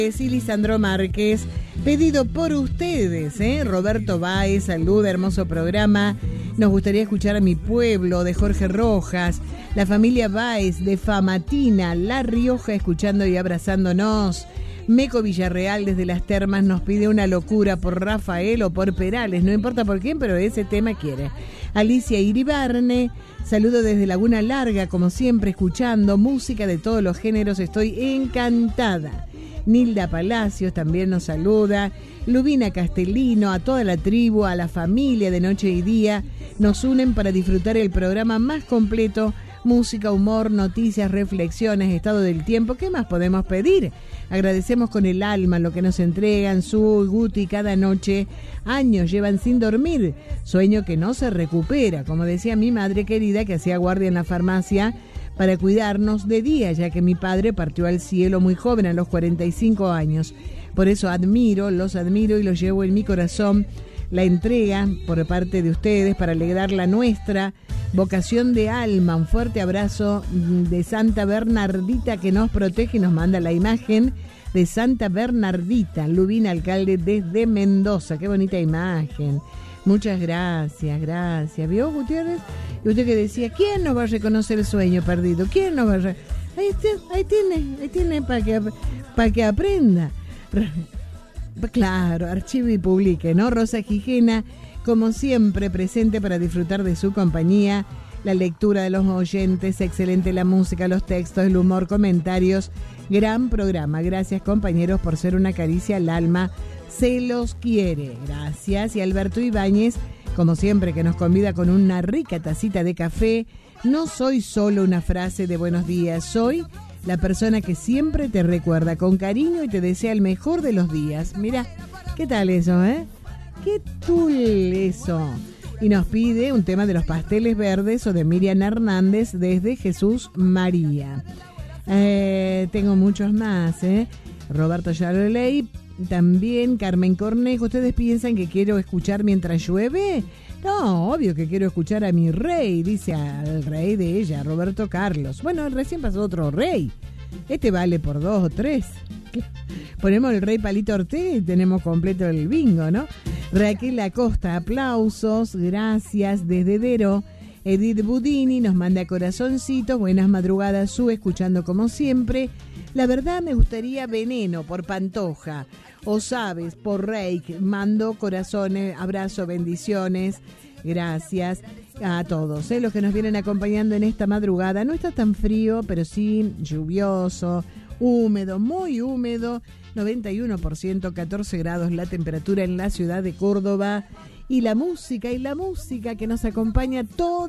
Y Lisandro Márquez, pedido por ustedes, Roberto Báez, saluda, hermoso programa. Nos gustaría escuchar a Mi Pueblo, de Jorge Rojas. La familia Báez, de Famatina, La Rioja, escuchando y abrazándonos. Meco Villarreal, desde Las Termas, nos pide Una Locura por Rafael o por Perales, no importa por quién, pero ese tema quiere. Alicia Iribarne, saludo desde Laguna Larga, como siempre, escuchando música de todos los géneros, estoy encantada. Nilda Palacios también nos saluda. Lubina Castellino, a toda la tribu, a la familia de Noche y Día, nos unen para disfrutar el programa más completo. Música, humor, noticias, reflexiones, estado del tiempo. ¿Qué más podemos pedir? Agradecemos con el alma lo que nos entregan Su y Guti cada noche. Años llevan sin dormir. Sueño que no se recupera. Como decía mi madre querida, que hacía guardia en la farmacia para cuidarnos de día, ya que mi padre partió al cielo muy joven, a los 45 años. Por eso los admiro y los llevo en mi corazón. La entrega por parte de ustedes para alegrar la nuestra vocación de alma. Un fuerte abrazo de Santa Bernardita, que nos protege y nos manda la imagen de Santa Bernardita. Lubina, alcalde desde Mendoza. Qué bonita imagen. Muchas gracias, gracias. ¿Vio, Gutiérrez? Y usted que decía, ¿quién nos va a reconocer el sueño perdido? ¿Quién nos va a ahí tiene para que aprenda. Claro, archive y publique, ¿no? Rosa Gijena, como siempre, presente para disfrutar de su compañía, la lectura de los oyentes, excelente la música, los textos, el humor, comentarios, gran programa. Gracias, compañeros, por ser una caricia al alma. Se los quiere. Gracias. Y Alberto Ibáñez, como siempre, que nos convida con una rica tacita de café. No soy solo una frase de buenos días, soy la persona que siempre te recuerda con cariño y te desea el mejor de los días. Mira, ¿qué tal eso, ¿Qué tul eso? Y nos pide un tema de Los Pasteles Verdes o de Miriam Hernández desde Jesús María. Tengo muchos más, Roberto ya lo leí. También Carmen Cornejo. ¿Ustedes piensan que quiero escuchar mientras llueve? No, obvio que quiero escuchar a mi rey, dice al rey de ella, Roberto Carlos. Bueno, recién pasó otro rey. Este vale por 2 o 3. Ponemos el rey Palito Ortega y tenemos completo el bingo, ¿no? Raquel Acosta, aplausos, gracias desde Dero. Edith Budini nos manda corazoncitos, buenas madrugadas, escuchando como siempre. La verdad me gustaría Veneno por Pantoja, o Sabes por Reik. Mando corazones, abrazo, bendiciones, gracias a todos, los que nos vienen acompañando en esta madrugada. No está tan frío, pero sí lluvioso, húmedo, muy húmedo, 91%, 14 grados la temperatura en la ciudad de Córdoba. Y la música que nos acompaña todo